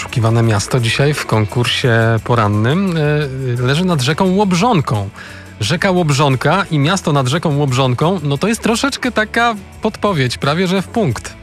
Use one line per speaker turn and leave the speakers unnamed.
poszukiwane miasto dzisiaj w konkursie porannym leży nad rzeką Łobrzonką. Rzeka Łobrzonka i miasto nad rzeką Łobrzonką, no to jest troszeczkę taka podpowiedź, prawie że w punkt.